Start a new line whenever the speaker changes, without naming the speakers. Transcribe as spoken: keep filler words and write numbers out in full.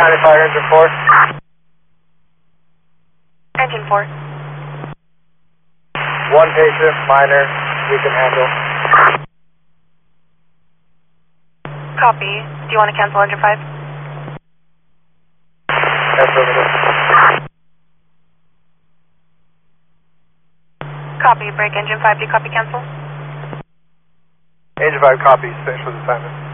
County Fire, engine four.
Engine four.
One patient, minor, we can handle.
Copy. Do you want to cancel engine five?
Affirmative.
Copy. Break engine five. Do you copy cancel?
Engine five copies, finished with assignment.